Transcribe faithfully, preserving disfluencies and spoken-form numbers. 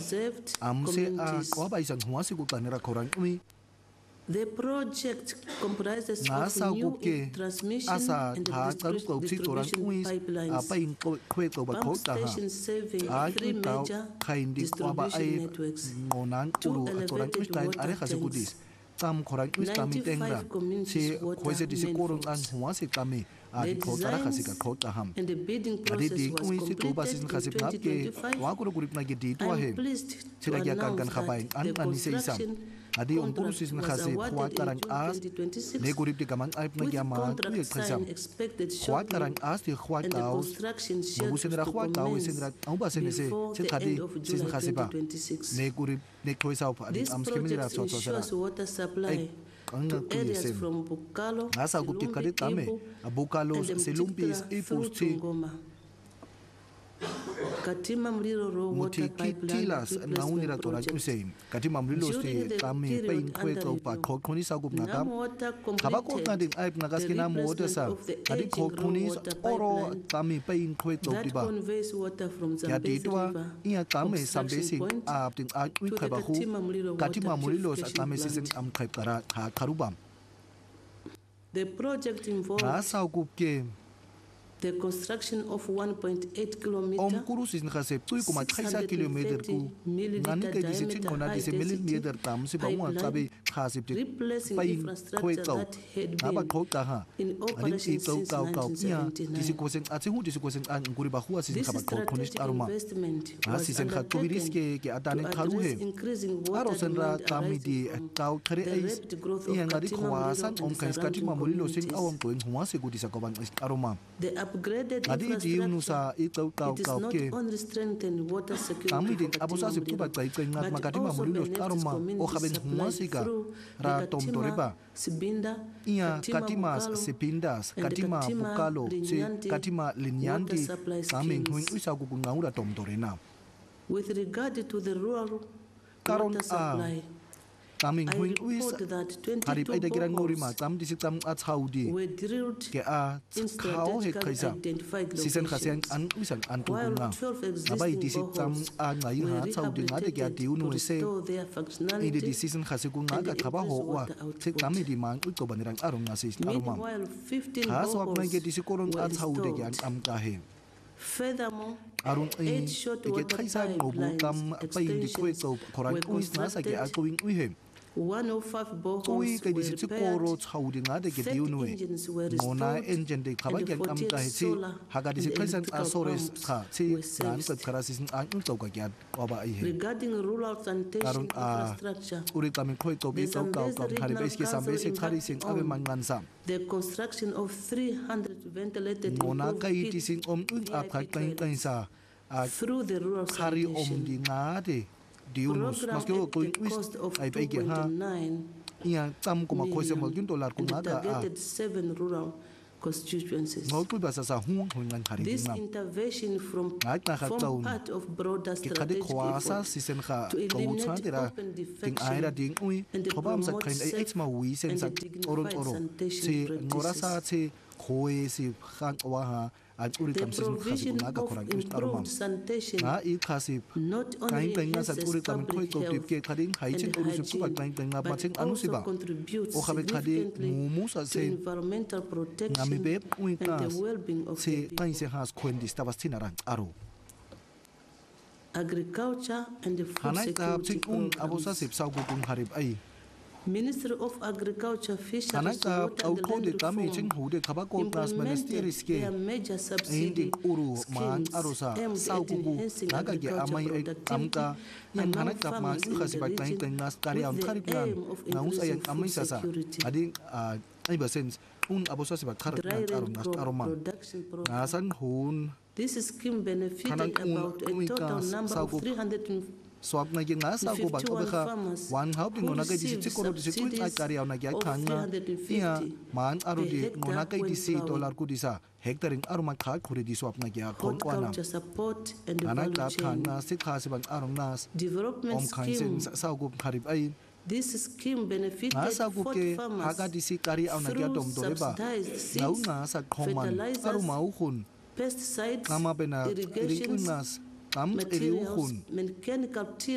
reserved amse a communities. qoba isang huasi ku qanira khorang ui The project comprises of ngasa new kuke transmission asa and ha qaru qau ti khorang distribution ui pipelines. apa in khwe qau ba Pump khota ha stations serving a three tau major khaindi qoba distribution ai networks. ngonan Two uru khorang ui elevated style water are khase kudis tanks. tam khorang ui stami tengra ninety-five communities se water khoise dise korong an manholes. huasi kami a The di khota ra khasi ka designs khota ham and the bidding adi process di was ui si tu ba completed sin in khasip nap ke twenty twenty-five. wa ko gurip na ge di tu he I'm pleased to sila kya kan kan announce khabai that an the ani se isam construction adi om puru contract sis na was khasi khwa awarded karang in June as twenty twenty-six, le gurip di kaman aip na with kya ma tu contract ye khasam sign expected khwa shortly, karang as di khwa and the taus construction Babu scheduled senra to khwa tau commence senra au ba sen se before se the khadi end of sis July khasi ba twenty twenty-six. ne gurip ne khoi sa pa This am skemi ra project so so sera ensures water supply ang to ku areas yesen from Bukalo, ngasa ku ti kadi Silumbi, tame Ibu, abukalo and selumpis Mtikra ipus through ti Tungoma. Katima Mlilo Raw Water muti Pipeline tilas ngauni ra Replacement tora Project. usein kati mamlilo During sti the tame period pain khwe under ko pa review, kho khoni sa gup nakam Namu Water khaba ko completed ngadi aip nagas the kina mo water replacement sa of the kadi aging kho raw khoni water oro pipeline tame pain khwe to that diba conveys water from kya Zambezi ditwa River ia tame obstruction sambesi point ap ting a ui to the khaba khu Katima Mlilo kati Water mamlilo sa Purification tame sisen Plant. am khai kara ha kharubam The project involved ngasa gup ke the construction of one point eight om kilometer kuru sis na khase tui kuma khaisa kilometer ku ngani kai disi tin ngona disi millimeter tam si ba mu tabe khasip ti replacing pain khoi infrastructure kau that had aba been kho ta ha in adin operation ti kau since kau kau nya disi nineteen seventy-nine. ko sen ati hu disi ko sen an guri ba huwa sis This khaba kho khonis strategic aruma investment ha was si sen kha kubiris undertaken ke ke to atane kharu address he increasing aro water sen ra demand kami di arising from kau khare the ai rapid growth of iya ngadi Katima khwasan Mulilo om and kai skati surrounding mamulilo sin communities. awam ko huwa se gudi sa ko ban aruma The upgraded adi di unu sa infrastructure, i kau kau it is kau not ke only strengthen water security kami for din abo sa Katima sip tu ba Mulilo, kai kai ngat but makati also mamulilo benefits aruma o communities khaben huwa supplied siga through ra the tom doriba Katima, Sibinda, Ia Katima katimas Bukalo, sepindas and katima Katima bukalo se Linyanti katima linyandi water supply kaming huing schemes. usa ku ngaura tom dorena With regard to the rural Karon water a supply, kaming I huing uis report that harip ai da twenty-two giran ngori ma boreholes tam disi tam at haudi were drilled ke a in khao he strategically khaisa identified sisen khasian locations, an usan an tu while nga twelve abai existing disi tam boreholes a ngai were ha chaudi nga de kya rehabilitated diu to nu se restore their ide functionality. di season khasi ku nga ka and khaba ho increase wa water output. se tami di mang u to banirang arong nga sis aroma Meanwhile, fifteen khas wak na boreholes ge disi koron were at haudi ke installed. am ka he Furthermore, arun ai eight short ke water khaisa ngobu kam pipelines pai di khoi extensions to khorang were uis na sa ke a constructed. kuin ui he one oh five kui boreholes kai were disi koro repaired, chaudi nga de ke thirty diu nu engines were ngona restored, engine de khaba and gen am fourteen ka he chi solar haga disi and khaisan electrical asores pumps kha chi were nan ka serviced. khara sisin an un to ka kya oba ai he Regarding rural sanitation Karun a infrastructure, uri kami khoi to bi the to ka Zambezi ka khari Regional ba iske sambe se Council khari sin embarked abe on man ngan sam the construction of three hundred ventilated ngona improved kai pit ti sin om un a V I P khai kai kai toilets sa a through the rural khari om sanitation di nga de diunus program maske at ko the wis cost of ai two bai ge ha point nine ia tam ko ma khoi se mo million gyun dollar ko and nga ga a targeted seven rural constituencies. ngau tu ba sa sa hu hu ngan khari This ngam intervention from Ngai ta kha form taun. part of broader ke khade strategic khwasa effort sisen kha to ko u chan eliminate dira open ting aira defecation ding ui and khobam sa promote khain ai safe h ma wi sen and sa dignified oron oro sanitation si ngora sa practices. che khoi si khang wa ha an uri The kam sin khasi provision na ka of khorang is aromam improved sanitation na i khasi not kain only kain na sa enhances uri kam khoi public ko tip health ke khading hai chen and uru su pa hygiene, kain kain na pa but chen anu si also ba contributes o khabe khadi significantly mu mu sa to se environmental ngami protection be ui and the kas well-being of se the kain people. se has khoen dis tabas tinaran aro Agriculture and the food hanai ta security ching un abosa programs. sep sau gu gung harib ai Ministry of Agriculture, Fisheries, hanai ta Water au and ko de Land kami ching Reform hu de khaba ko tas ministry implemented ske their major Indi subsidy uru man schemes arosa aimed sau at kuku enhancing naga ge amai agricultural ai amka productivity yang among hanak tap man farmers in khasi the bai tang region tang nas kari am with khari the plan aim of na usa yang increasing amai food sasa security. adi ai ba sense un abosa se ba khar Dry nan arom rent nas pro- aroma production program. nasan hun This scheme benefited Kanang un- about a ui total kas number sau of gu- three hundred swab na ge nga sa go ba ko fifty-one kha farmers wan hau ding who na ga di received si ko di si ku ai subsidies kari au na ge of khang na three hundred fifty iya man aro per di hectare ngona kai di when si plowing. dollar ku di sa hectare aroma kha khuri di swab na ge khon kwa na horticulture support and the anak value ta chain. khang na si kha si ban arom nas Development om khain sen scheme. sa go kharib ai This scheme benefited nga sa gu forty ke farmers haga di si kari au na ge through dom dore ba subsidized ngau seeds, nga sa khoman fertilizers, aru mau khun pesticides, ngama bena ring irrigation unas tam eri materials, khun mechanical till